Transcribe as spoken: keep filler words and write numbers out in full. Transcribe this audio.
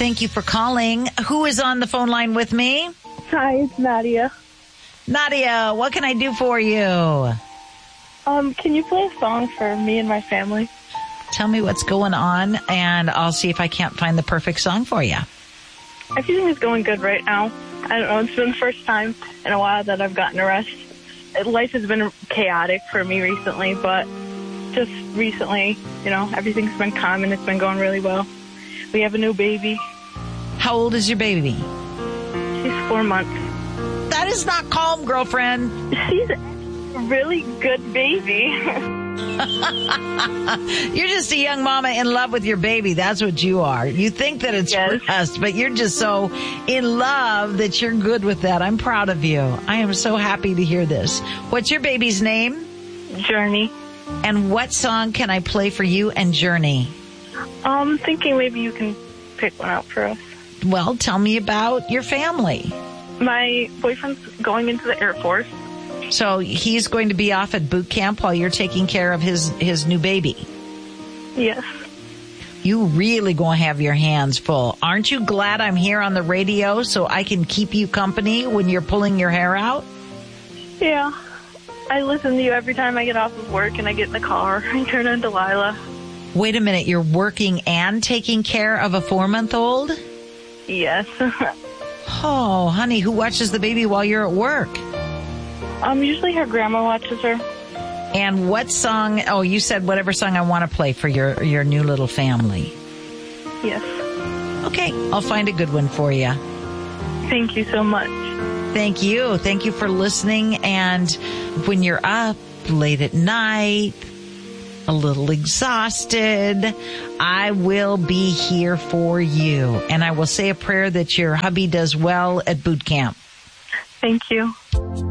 Thank you for calling. Who is on the phone line with me? Hi, it's Nadia. Nadia, what can I do for you? Um, can you play a song for me and my family? Tell me what's going on, and I'll see if I can't find the perfect song for you. Everything is going good right now. I don't know, it's been the first time in a while that I've gotten a rest. Life has been chaotic for me recently, but just recently, you know, everything's been calm and it's been going really well. We have a new baby. How old is your baby? She's four months. That is not calm, girlfriend. She's a really good baby. You're just a young mama in love with your baby. That's what you are. You think that it's Yes. rest, but you're just so in love that you're good with that. I'm proud of you. I am so happy to hear this. What's your baby's name? Journey. And what song can I play for you and Journey? Um, thinking maybe you can pick one out for us. Well, tell me about your family. My boyfriend's going into the Air Force. So he's going to be off at boot camp while you're taking care of his, his new baby. Yes. You really going to have your hands full. Aren't you glad I'm here on the radio so I can keep you company when you're pulling your hair out? Yeah. I listen to you every time I get off of work and I get in the car. I turn on Delilah. Wait a minute, you're working and taking care of a four-month-old? Yes. Oh, honey, who watches the baby while you're at work? um, usually her grandma watches her. And what song? Oh, you said whatever song I want to play for your, your new little family. Yes. Okay, I'll find a good one for you. Thank you so much. Thank you. Thank you for listening. And when you're up late at night, a little exhausted, I will be here for you. And I will say a prayer that your hubby does well at boot camp. Thank you.